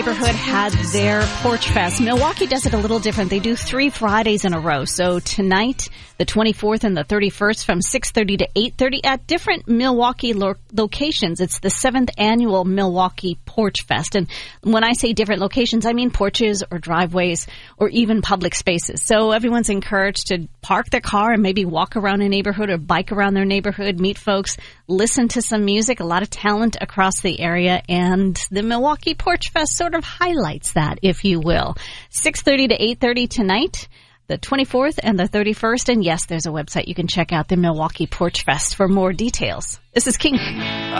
Neighborhood had their Porch Fest. Milwaukee does it a little different. They do 3 Fridays in a row. So tonight, the 24th and the 31st from 6:30 to 8:30 at different Milwaukee locations. It's the 7th annual Milwaukee Porch Fest. And when I say different locations, I mean porches or driveways or even public spaces. So everyone's encouraged to park their car and maybe walk around a neighborhood or bike around their neighborhood, meet folks, listen to some music, a lot of talent across the area. And the Milwaukee Porch Fest sort of highlights that, if you will. 6:30 to 8:30 tonight, the 24th and the 31st. And yes, there's a website you can check out, the Milwaukee Porch Fest, for more details. This is King.